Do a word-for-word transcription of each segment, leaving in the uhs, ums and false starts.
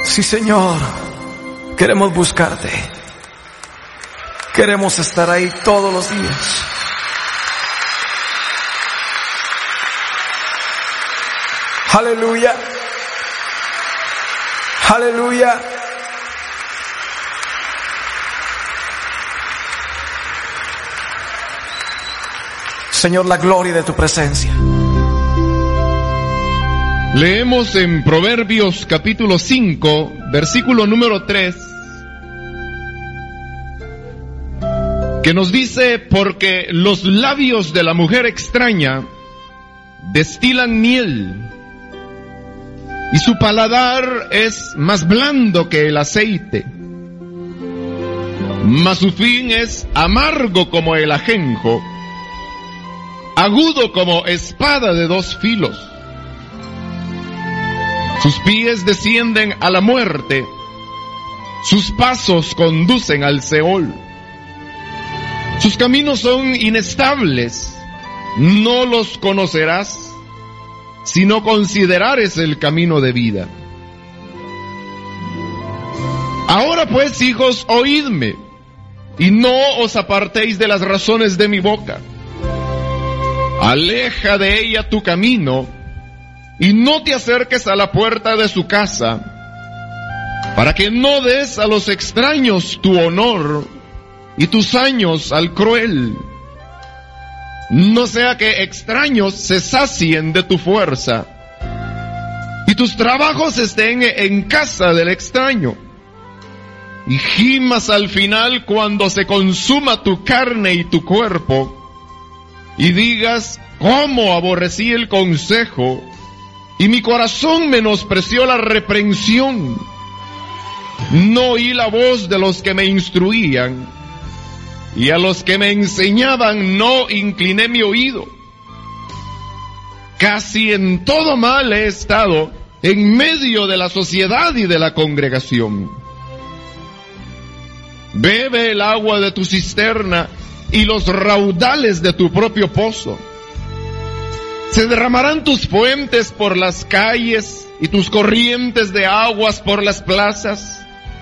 Sí, Señor, queremos buscarte. Queremos estar ahí todos los días. Aleluya. Aleluya. Señor, la gloria de tu presencia. Leemos en Proverbios capítulo cinco, versículo número tres, que nos dice: porque los labios de la mujer extraña destilan miel, y su paladar es más blando que el aceite, mas su fin es amargo como el ajenjo, agudo como espada de dos filos. Sus pies descienden a la muerte, sus pasos conducen al Seol. Sus caminos son inestables, no los conocerás si no considerares el camino de vida. Ahora pues, hijos, oídme, y no os apartéis de las razones de mi boca. Aleja de ella tu camino, y no te acerques a la puerta de su casa, para que no des a los extraños tu honor, y tus años al cruel. No sea que extraños se sacien de tu fuerza, y tus trabajos estén en casa del extraño, y gimas al final cuando se consuma tu carne y tu cuerpo, y digas: cómo aborrecí el consejo, y mi corazón menospreció la reprensión. No oí la voz de los que me instruían, y a los que me enseñaban no incliné mi oído. Casi en todo mal he estado en medio de la sociedad y de la congregación. Bebe el agua de tu cisterna y los raudales de tu propio pozo. Se derramarán tus fuentes por las calles y tus corrientes de aguas por las plazas.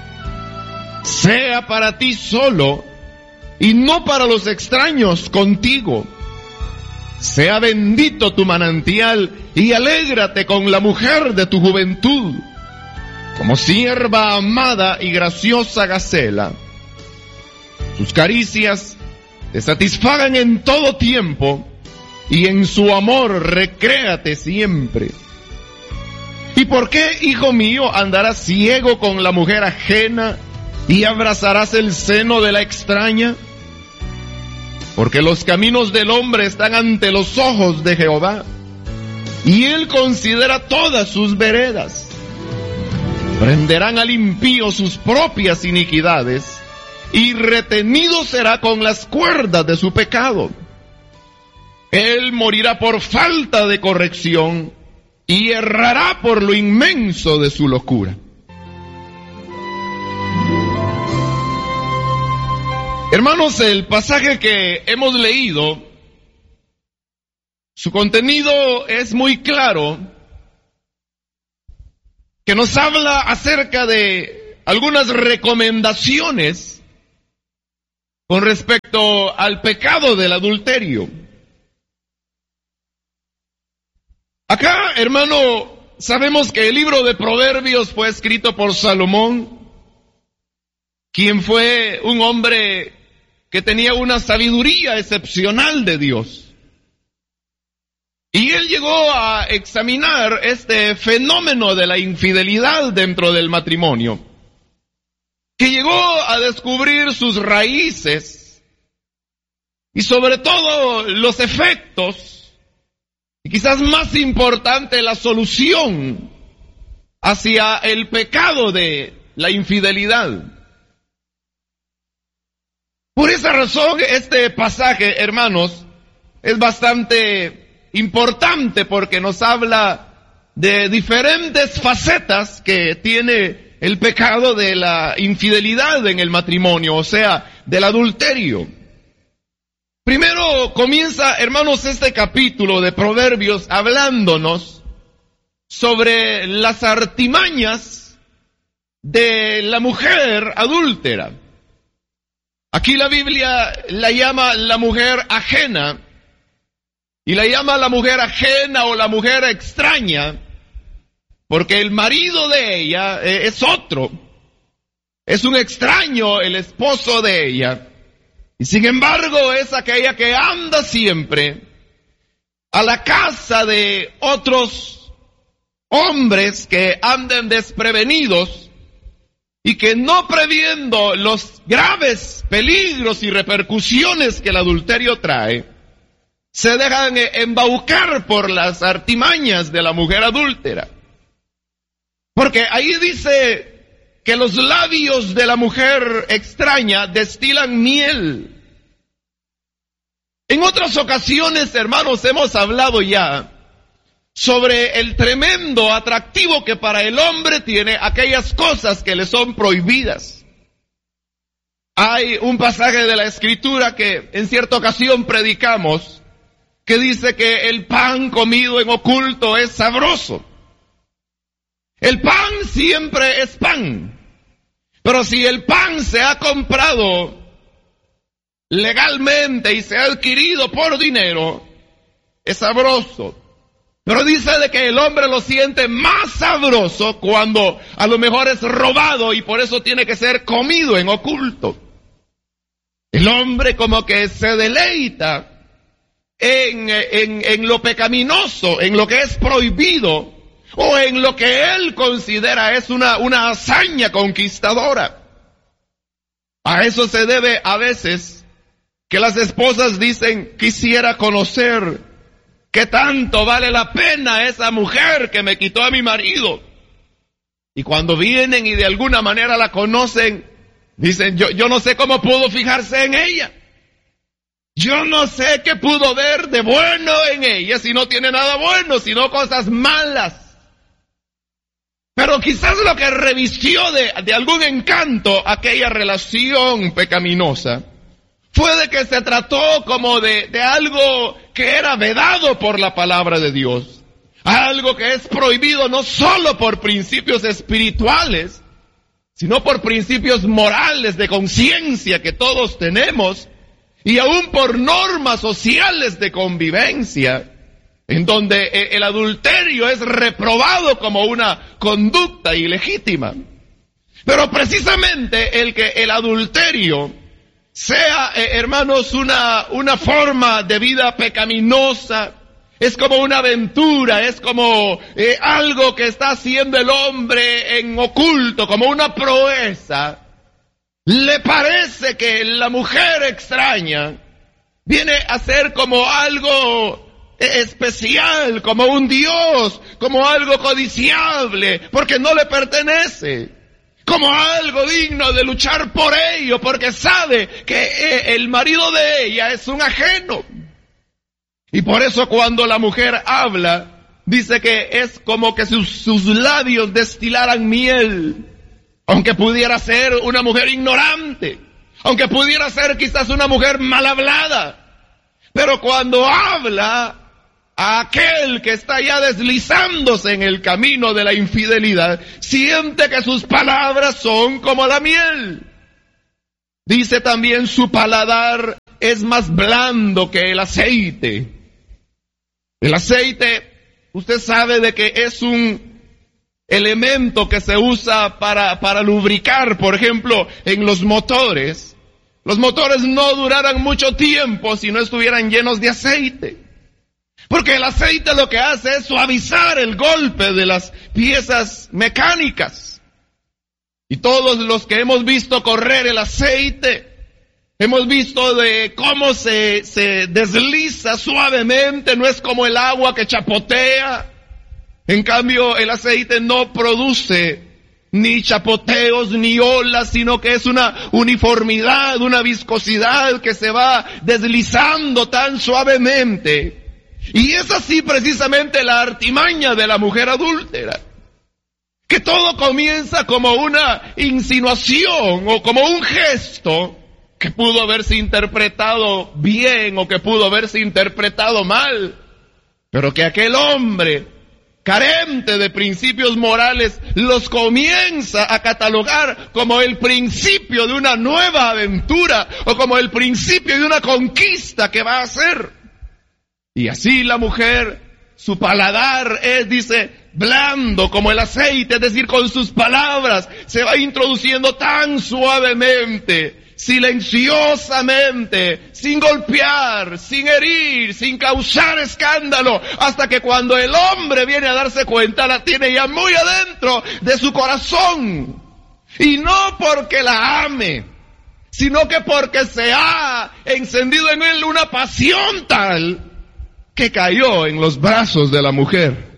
Sea para ti solo y no para los extraños contigo. Sea bendito tu manantial y alégrate con la mujer de tu juventud, como sierva amada y graciosa gacela. Sus caricias te satisfagan en todo tiempo, y en su amor recréate siempre. ¿Y por qué, hijo mío, andarás ciego con la mujer ajena y abrazarás el seno de la extraña? Porque los caminos del hombre están ante los ojos de Jehová, y él considera todas sus veredas. Prenderán al impío sus propias iniquidades, y retenido será con las cuerdas de su pecado. Él morirá por falta de corrección, y errará por lo inmenso de su locura. Hermanos, el pasaje que hemos leído, su contenido es muy claro, que nos habla acerca de algunas recomendaciones con respecto al pecado del adulterio. Acá, hermano, sabemos que el libro de Proverbios fue escrito por Salomón, quien fue un hombre que tenía una sabiduría excepcional de Dios. Y él llegó a examinar este fenómeno de la infidelidad dentro del matrimonio, que llegó a descubrir sus raíces y sobre todo los efectos, y quizás más importante, la solución hacia el pecado de la infidelidad. Por esa razón, este pasaje, hermanos, es bastante importante porque nos habla de diferentes facetas que tiene el pecado de la infidelidad en el matrimonio, o sea, del adulterio. Primero comienza, hermanos, este capítulo de Proverbios hablándonos sobre las artimañas de la mujer adúltera. Aquí la Biblia la llama la mujer ajena, y la llama la mujer ajena o la mujer extraña, porque el marido de ella eh, es otro, es un extraño el esposo de ella, y sin embargo es aquella que anda siempre a la casa de otros hombres que anden desprevenidos y que no previendo los graves peligros y repercusiones que el adulterio trae, se dejan embaucar por las artimañas de la mujer adúltera. Porque ahí dice que los labios de la mujer extraña destilan miel. En otras ocasiones, hermanos, hemos hablado ya sobre el tremendo atractivo que para el hombre tiene aquellas cosas que le son prohibidas. Hay un pasaje de la Escritura que en cierta ocasión predicamos, que dice que el pan comido en oculto es sabroso. El pan siempre es pan, pero si el pan se ha comprado legalmente y se ha adquirido por dinero, es sabroso. Pero dice de que el hombre lo siente más sabroso cuando a lo mejor es robado y por eso tiene que ser comido en oculto. El hombre como que se deleita en, en, en lo pecaminoso, en lo que es prohibido, o en lo que él considera es una, una hazaña conquistadora. A eso se debe a veces que las esposas dicen, quisiera conocer qué tanto vale la pena esa mujer que me quitó a mi marido. Y cuando vienen y de alguna manera la conocen, dicen, yo, yo no sé cómo pudo fijarse en ella. Yo no sé qué pudo ver de bueno en ella, si no tiene nada bueno, sino cosas malas. Pero quizás lo que revistió de, de algún encanto aquella relación pecaminosa fue de que se trató como de, de algo que era vedado por la palabra de Dios. Algo que es prohibido no solo por principios espirituales, sino por principios morales de conciencia que todos tenemos, y aún por normas sociales de convivencia, en donde el adulterio es reprobado como una conducta ilegítima. Pero precisamente el que el adulterio sea, eh, hermanos, una, una forma de vida pecaminosa, es como una aventura, es como eh, algo que está haciendo el hombre en oculto, como una proeza. Le parece que la mujer extraña viene a ser como algo especial, como un dios, como algo codiciable, porque no le pertenece, como algo digno de luchar por ello, porque sabe que el marido de ella es un ajeno. Y por eso cuando la mujer habla, dice que es como que sus, sus labios destilaran miel, aunque pudiera ser una mujer ignorante, aunque pudiera ser quizás una mujer mal hablada, pero cuando habla a aquel que está ya deslizándose en el camino de la infidelidad, siente que sus palabras son como la miel. Dice también, su paladar es más blando que el aceite. El aceite, usted sabe de que es un elemento que se usa para, para lubricar, por ejemplo, en los motores. Los motores no duraran mucho tiempo si no estuvieran llenos de aceite. Porque el aceite lo que hace es suavizar el golpe de las piezas mecánicas. Y todos los que hemos visto correr el aceite, hemos visto de cómo se, se desliza suavemente, no es como el agua que chapotea. En cambio, el aceite no produce ni chapoteos ni olas, sino que es una uniformidad, una viscosidad que se va deslizando tan suavemente. Y es así precisamente la artimaña de la mujer adúltera, que todo comienza como una insinuación o como un gesto que pudo haberse interpretado bien o que pudo haberse interpretado mal, pero que aquel hombre carente de principios morales, los comienza a catalogar como el principio de una nueva aventura o como el principio de una conquista que va a hacer. Y así la mujer, su paladar es, dice, blando como el aceite, es decir, con sus palabras se va introduciendo tan suavemente, silenciosamente, sin golpear, sin herir, sin causar escándalo, hasta que cuando el hombre viene a darse cuenta, la tiene ya muy adentro de su corazón. Y no porque la ame, sino que porque se ha encendido en él una pasión tal que cayó en los brazos de la mujer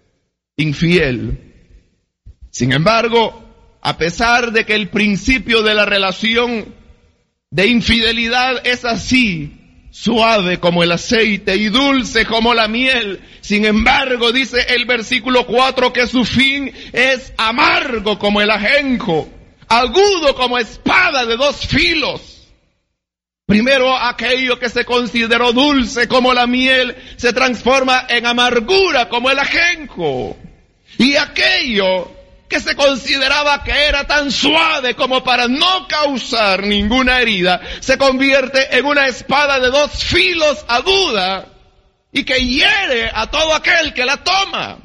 infiel. Sin embargo, a pesar de que el principio de la relación de infidelidad es así, suave como el aceite y dulce como la miel, sin embargo, dice el versículo cuatro que su fin es amargo como el ajenjo, agudo como espada de dos filos. Primero, aquello que se consideró dulce como la miel se transforma en amargura como el ajenjo. Y aquello que se consideraba que era tan suave como para no causar ninguna herida, se convierte en una espada de dos filos aguda y que hiere a todo aquel que la toma.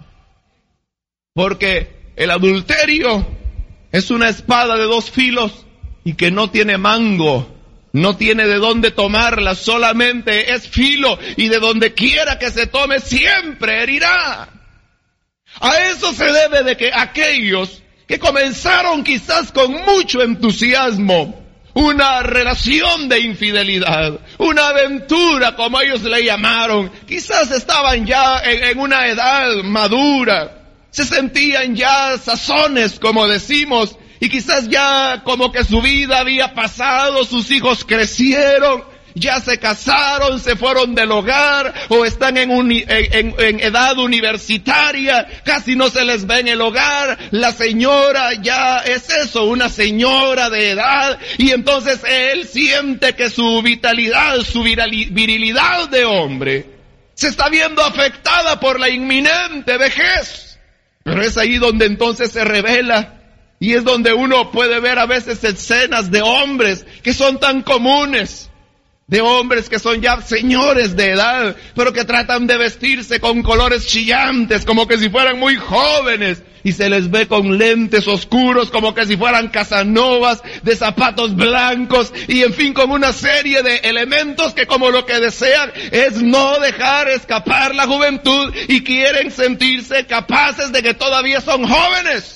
Porque el adulterio es una espada de dos filos y que no tiene mango. No tiene de dónde tomarla, solamente es filo y de donde quiera que se tome siempre herirá. A eso se debe de que aquellos que comenzaron quizás con mucho entusiasmo una relación de infidelidad, una aventura como ellos le llamaron, quizás estaban ya en, en una edad madura, se sentían ya sazones como decimos, y quizás ya como que su vida había pasado, sus hijos crecieron, ya se casaron, se fueron del hogar o están en, uni, en, en edad universitaria, casi no se les ve en el hogar, la señora ya es eso, una señora de edad, y entonces él siente que su vitalidad, su virilidad de hombre se está viendo afectada por la inminente vejez. Pero es ahí donde entonces se revela. Y es donde uno puede ver a veces escenas de hombres que son tan comunes, de hombres que son ya señores de edad, pero que tratan de vestirse con colores chillantes, como que si fueran muy jóvenes, y se les ve con lentes oscuros, como que si fueran Casanovas, de zapatos blancos, y en fin, con una serie de elementos que como lo que desean es no dejar escapar la juventud, y quieren sentirse capaces de que todavía son jóvenes.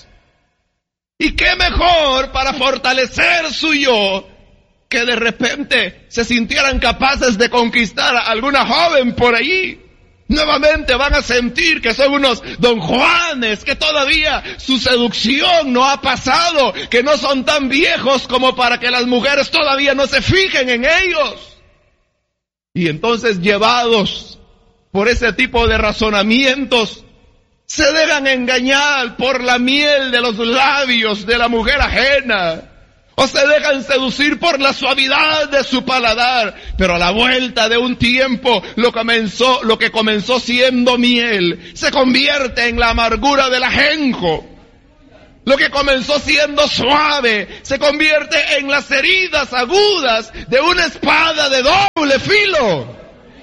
Y qué mejor para fortalecer su yo, que de repente se sintieran capaces de conquistar a alguna joven por allí. Nuevamente van a sentir que son unos don Juanes, que todavía su seducción no ha pasado, que no son tan viejos como para que las mujeres todavía no se fijen en ellos. Y entonces, llevados por ese tipo de razonamientos, se dejan engañar por la miel de los labios de la mujer ajena, o se dejan seducir por la suavidad de su paladar, pero a la vuelta de un tiempo, lo comenzó, lo que comenzó siendo miel, se convierte en la amargura del ajenjo. Lo que comenzó siendo suave, se convierte en las heridas agudas de una espada de doble filo.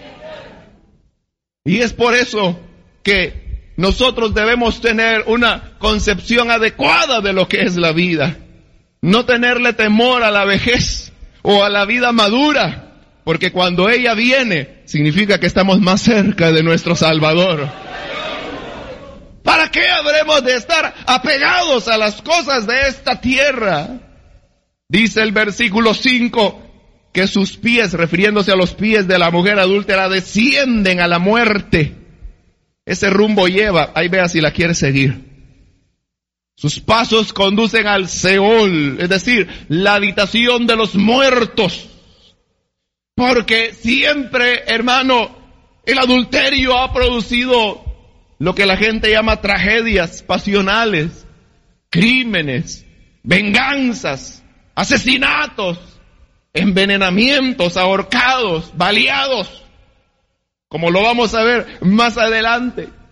Y es por eso que nosotros debemos tener una concepción adecuada de lo que es la vida. No tenerle temor a la vejez o a la vida madura, porque cuando ella viene, significa que estamos más cerca de nuestro Salvador. ¿Para qué habremos de estar apegados a las cosas de esta tierra? Dice el versículo cinco, que sus pies, refiriéndose a los pies de la mujer adúltera, descienden a la muerte. Ese rumbo lleva, ahí vea si la quiere seguir. Sus pasos conducen al Seol, es decir, la habitación de los muertos. Porque siempre, hermano, el adulterio ha producido lo que la gente llama tragedias pasionales, crímenes, venganzas, asesinatos, envenenamientos, ahorcados, baleados, como lo vamos a ver más adelante.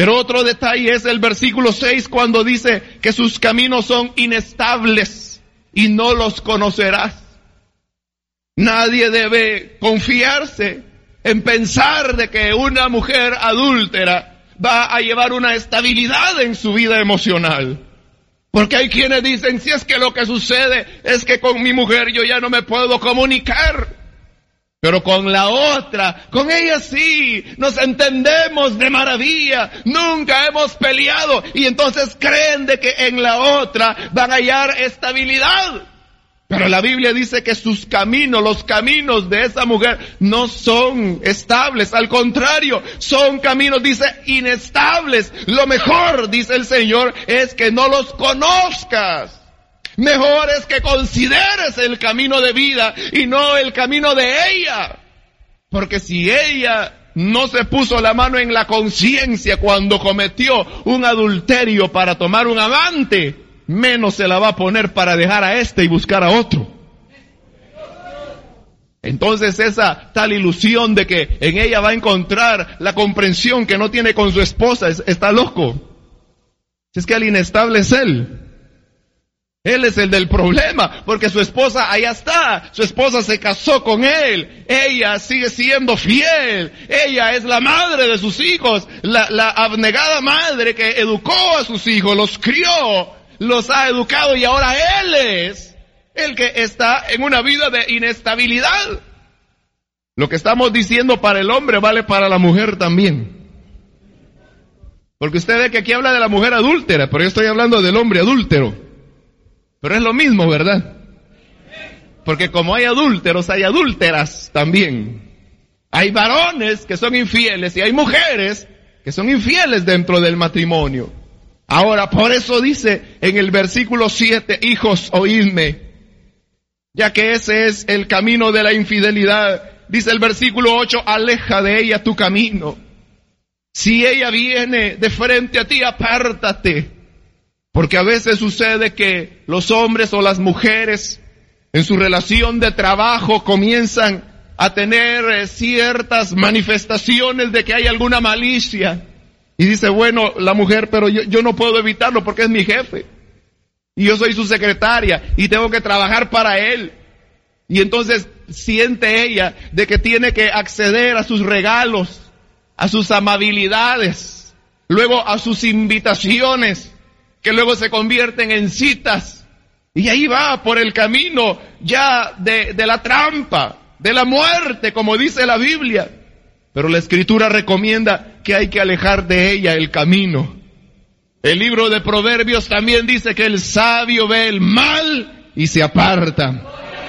Pero otro detalle es el versículo seis, cuando dice que sus caminos son inestables y no los conocerás. Nadie debe confiarse en pensar de que una mujer adúltera va a llevar una estabilidad en su vida emocional. Porque hay quienes dicen, si es que lo que sucede es que con mi mujer yo ya no me puedo comunicar. Pero con la otra, con ella sí, nos entendemos de maravilla, nunca hemos peleado. Y entonces creen de que en la otra van a hallar estabilidad. Pero la Biblia dice que sus caminos, los caminos de esa mujer no son estables. Al contrario, son caminos, dice, inestables. Lo mejor, dice el Señor, es que no los conozcas. Mejor es que consideres el camino de vida y no el camino de ella. Porque si ella no se puso la mano en la conciencia cuando cometió un adulterio para tomar un amante, menos se la va a poner para dejar a este y buscar a otro. Entonces esa tal ilusión de que en ella va a encontrar la comprensión que no tiene con su esposa, es, está loco. Es que el inestable es él. Él es el del problema, porque su esposa allá está, su esposa se casó con él, ella sigue siendo fiel, ella es la madre de sus hijos, la, la abnegada madre que educó a sus hijos, los crió, los ha educado y ahora él es el que está en una vida de inestabilidad. Lo que estamos diciendo para el hombre vale para la mujer también. Porque usted ve que aquí habla de la mujer adúltera, pero yo estoy hablando del hombre adúltero. Pero es lo mismo, ¿verdad? Porque como hay adúlteros, hay adúlteras también. Hay varones que son infieles y hay mujeres que son infieles dentro del matrimonio. Ahora, por eso dice en el versículo siete, hijos, oídme, ya que ese es el camino de la infidelidad. Dice el versículo ocho, aleja de ella tu camino. Si ella viene de frente a ti, apártate. Porque a veces sucede que los hombres o las mujeres en su relación de trabajo comienzan a tener ciertas manifestaciones de que hay alguna malicia. Y dice, bueno, la mujer, pero yo, yo no puedo evitarlo porque es mi jefe. Y yo soy su secretaria y tengo que trabajar para él. Y entonces siente ella de que tiene que acceder a sus regalos, a sus amabilidades, luego a sus invitaciones, que luego se convierten en citas, y ahí va por el camino ya de, de la trampa, de la muerte, como dice la Biblia. Pero la Escritura recomienda que hay que alejar de ella el camino. El libro de Proverbios también dice que el sabio ve el mal y se aparta.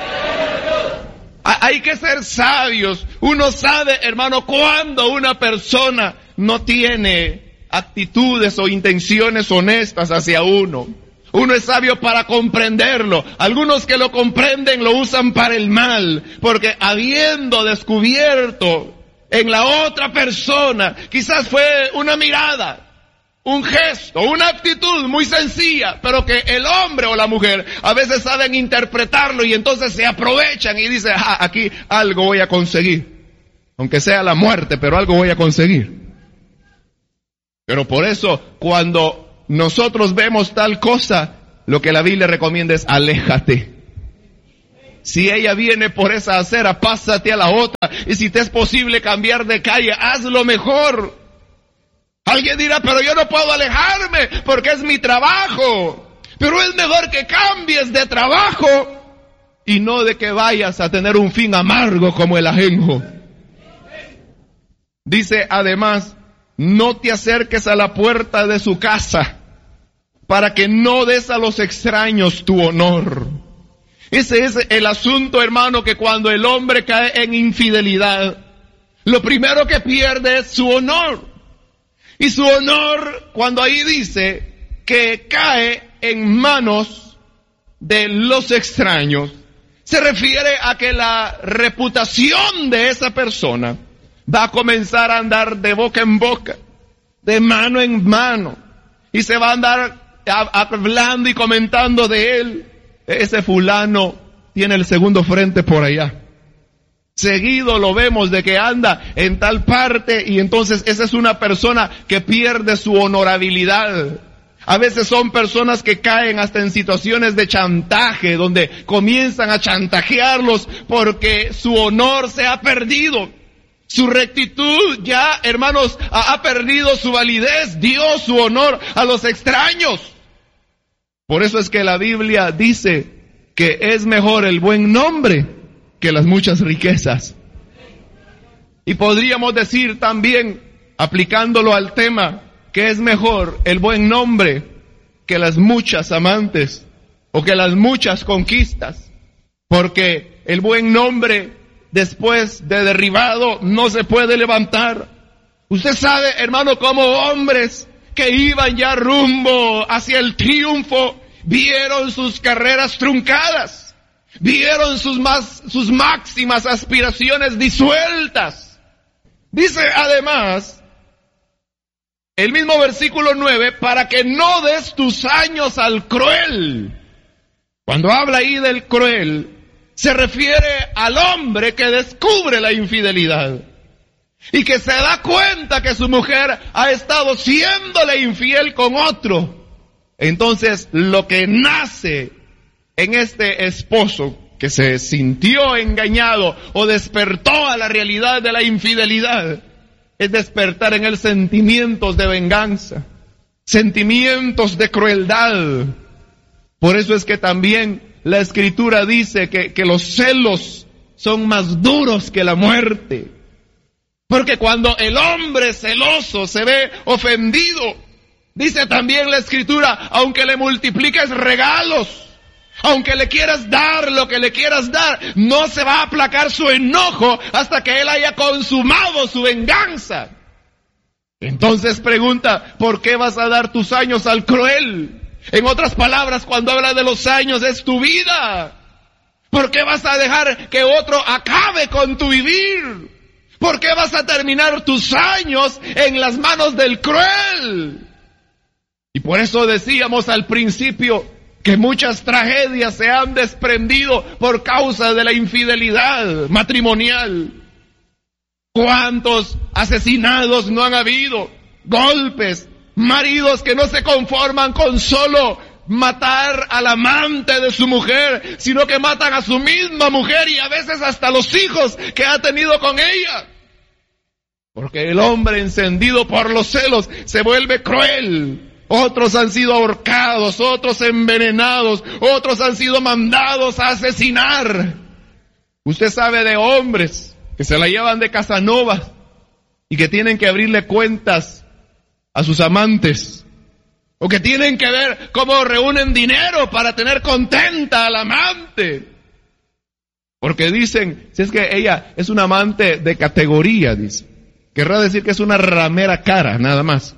Hay que ser sabios. Uno sabe, hermano, cuando una persona no tiene actitudes o intenciones honestas hacia uno. Uno es sabio para comprenderlo. Algunos que lo comprenden lo usan para el mal, porque habiendo descubierto en la otra persona, quizás fue una mirada, un gesto, una actitud muy sencilla, pero que el hombre o la mujer a veces saben interpretarlo y entonces se aprovechan y dicen, ah, aquí algo voy a conseguir. Aunque sea la muerte, pero algo voy a conseguir. Pero por eso, cuando nosotros vemos tal cosa, lo que la Biblia recomienda es aléjate. Si ella viene por esa acera, pásate a la otra. Y si te es posible cambiar de calle, hazlo mejor. Alguien dirá, pero yo no puedo alejarme porque es mi trabajo. Pero es mejor que cambies de trabajo y no de que vayas a tener un fin amargo como el ajenjo. Dice además, no te acerques a la puerta de su casa para que no des a los extraños tu honor. Ese es el asunto, hermano, que cuando el hombre cae en infidelidad, lo primero que pierde es su honor. Y su honor, cuando ahí dice que cae en manos de los extraños, se refiere a que la reputación de esa persona va a comenzar a andar de boca en boca, de mano en mano, y se va a andar hablando y comentando de él. Ese fulano tiene el segundo frente por allá. Seguido lo vemos de que anda en tal parte y entonces esa es una persona que pierde su honorabilidad. A veces son personas que caen hasta en situaciones de chantaje, donde comienzan a chantajearlos porque su honor se ha perdido. Su rectitud ya, hermanos, ha, ha perdido su validez. Dio su honor a los extraños. Por eso es que la Biblia dice que es mejor el buen nombre que las muchas riquezas. Y podríamos decir también, aplicándolo al tema, que es mejor el buen nombre que las muchas amantes o que las muchas conquistas, porque el buen nombre después de derribado no se puede levantar. Usted sabe, hermano, cómo hombres que iban ya rumbo hacia el triunfo vieron sus carreras truncadas, vieron sus más, sus máximas aspiraciones disueltas. Dice además el mismo versículo nueve, para que no des tus años al cruel. Cuando habla ahí del cruel, se refiere al hombre que descubre la infidelidad y que se da cuenta que su mujer ha estado siéndole infiel con otro. Entonces, lo que nace en este esposo que se sintió engañado o despertó a la realidad de la infidelidad, es despertar en él sentimientos de venganza, sentimientos de crueldad. Por eso es que también la Escritura dice que, que los celos son más duros que la muerte. Porque cuando el hombre celoso se ve ofendido, dice también la Escritura, aunque le multipliques regalos, aunque le quieras dar lo que le quieras dar, no se va a aplacar su enojo hasta que él haya consumado su venganza. Entonces pregunta, ¿por qué vas a dar tus años al cruel? En otras palabras, cuando habla de los años, es tu vida. ¿Por qué vas a dejar que otro acabe con tu vivir? ¿Por qué vas a terminar tus años en las manos del cruel? Y por eso decíamos al principio que muchas tragedias se han desprendido por causa de la infidelidad matrimonial. ¿Cuántos asesinados no han habido? Golpes, maridos que no se conforman con solo matar al amante de su mujer, sino que matan a su misma mujer y a veces hasta los hijos que ha tenido con ella. Porque el hombre encendido por los celos se vuelve cruel. Otros han sido ahorcados, otros envenenados, otros han sido mandados a asesinar. Usted sabe de hombres que se la llevan de Casanovas y que tienen que abrirle cuentas a sus amantes, o que tienen que ver cómo reúnen dinero para tener contenta al amante. Porque dicen, si es que ella es una amante de categoría, dice, querrá decir que es una ramera cara, nada más.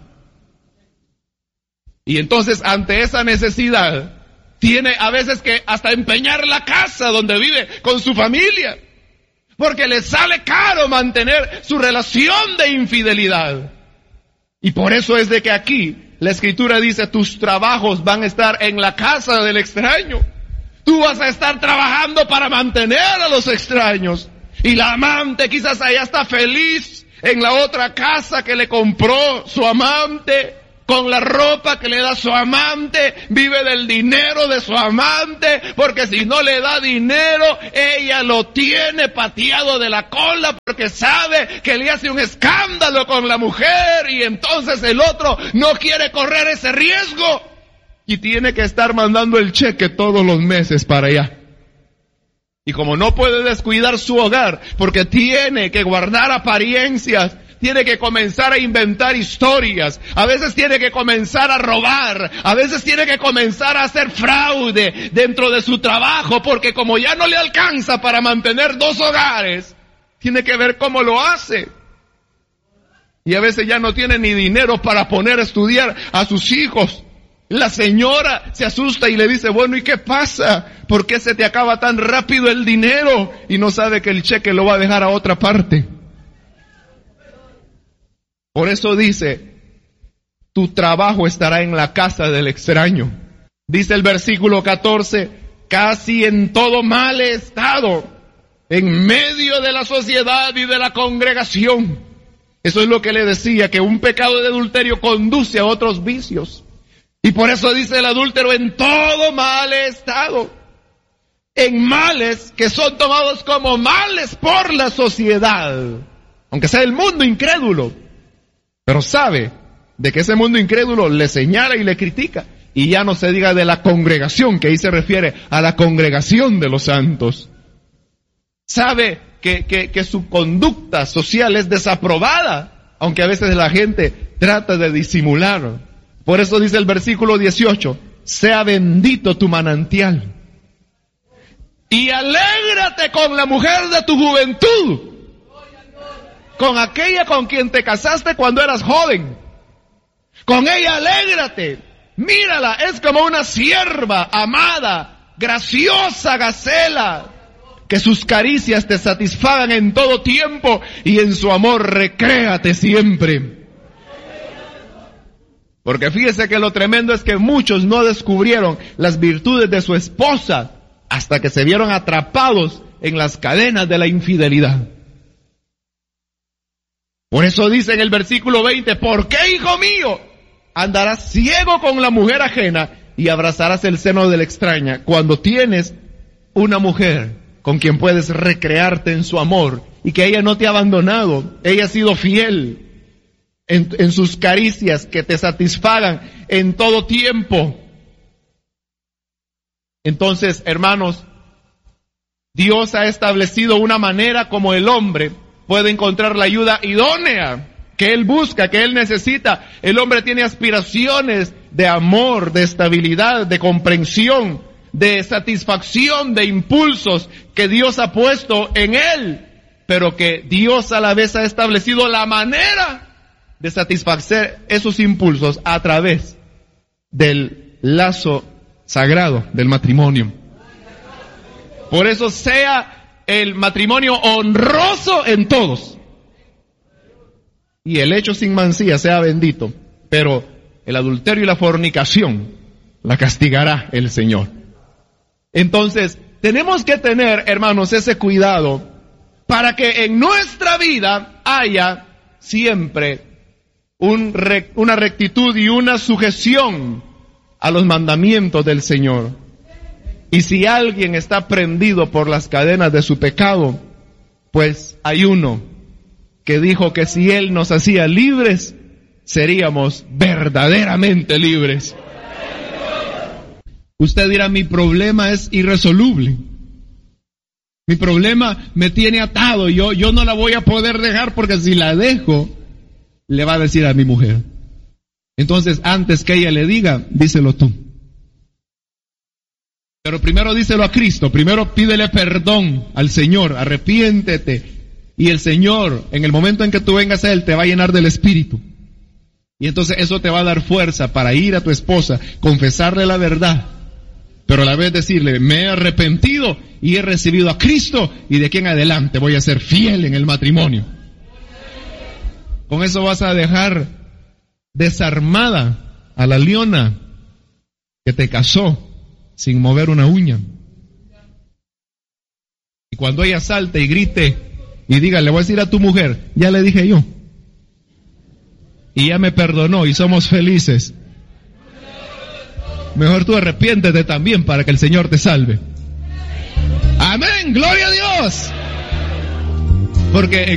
Y entonces, ante esa necesidad, tiene a veces que hasta empeñar la casa donde vive con su familia, porque le sale caro mantener su relación de infidelidad. Y por eso es de que aquí la Escritura dice, tus trabajos van a estar en la casa del extraño. Tú vas a estar trabajando para mantener a los extraños. Y la amante quizás allá está feliz en la otra casa que le compró su amante, con la ropa que le da su amante, vive del dinero de su amante, porque si no le da dinero, ella lo tiene pateado de la cola, porque sabe que le hace un escándalo con la mujer, y entonces el otro no quiere correr ese riesgo, y tiene que estar mandando el cheque todos los meses para allá. Y como no puede descuidar su hogar, porque tiene que guardar apariencias, tiene que comenzar a inventar historias, a veces tiene que comenzar a robar, a veces tiene que comenzar a hacer fraude dentro de su trabajo, porque como ya no le alcanza para mantener dos hogares, tiene que ver cómo lo hace. Y a veces ya no tiene ni dinero para poner a estudiar a sus hijos. La señora se asusta y le dice, bueno, ¿y qué pasa? ¿Por qué se te acaba tan rápido el dinero? Y no sabe que el cheque lo va a dejar a otra parte. Por eso dice, tu trabajo estará en la casa del extraño. Dice el versículo catorce, casi en todo mal he estado, en medio de la sociedad y de la congregación. Eso es lo que le decía, que un pecado de adulterio conduce a otros vicios. Y por eso dice el adúltero: en todo mal estado. En males que son tomados como males por la sociedad. Aunque sea el mundo incrédulo. Pero sabe de que ese mundo incrédulo le señala y le critica. Y ya no se diga de la congregación, que ahí se refiere a la congregación de los santos. Sabe que, que, que su conducta social es desaprobada, aunque a veces la gente trata de disimular. Por eso dice el versículo dieciocho: sea bendito tu manantial. Y alégrate con la mujer de tu juventud, con aquella con quien te casaste cuando eras joven. Con ella alégrate. Mírala, es como una sierva amada, graciosa gacela, que sus caricias te satisfagan en todo tiempo y en su amor recréate siempre. Porque fíjese que lo tremendo es que muchos no descubrieron las virtudes de su esposa hasta que se vieron atrapados en las cadenas de la infidelidad. Por eso dice en el versículo veinte: ¿por qué, hijo mío, andarás ciego con la mujer ajena y abrazarás el seno de la extraña, cuando tienes una mujer con quien puedes recrearte en su amor y que ella no te ha abandonado? Ella ha sido fiel en, en sus caricias que te satisfagan en todo tiempo. Entonces, hermanos, Dios ha establecido una manera como el hombre puede encontrar la ayuda idónea que él busca, que él necesita. El hombre tiene aspiraciones de amor, de estabilidad, de comprensión, de satisfacción, de impulsos que Dios ha puesto en él, pero que Dios a la vez ha establecido la manera de satisfacer esos impulsos a través del lazo sagrado del matrimonio. Por eso sea el matrimonio honroso en todos y el hecho sin mancilla sea bendito, pero el adulterio y la fornicación la castigará el Señor. Entonces, tenemos que tener, hermanos, ese cuidado para que en nuestra vida haya siempre un rec- una rectitud y una sujeción a los mandamientos del Señor. Y si alguien está prendido por las cadenas de su pecado, pues hay uno que dijo que si Él nos hacía libres, seríamos verdaderamente libres. Usted dirá: mi problema es irresoluble. Mi problema me tiene atado. Yo, yo no la voy a poder dejar, porque si la dejo, le va a decir a mi mujer. Entonces, antes que ella le diga, díselo tú. Pero primero díselo a Cristo. Primero pídele perdón al Señor. Arrepiéntete. Y el Señor, en el momento en que tú vengas a Él, te va a llenar del Espíritu. Y entonces eso te va a dar fuerza para ir a tu esposa, confesarle la verdad, pero a la vez decirle: me he arrepentido y he recibido a Cristo, y de aquí en adelante voy a ser fiel en el matrimonio. Con eso vas a dejar desarmada a la leona que te casó sin mover una uña. Y cuando ella salte y grite y diga: le voy a decir a tu mujer, ya le dije yo, y ya me perdonó y somos felices, mejor tú arrepiéntete también para que el Señor te salve. Amén, gloria a Dios. Porque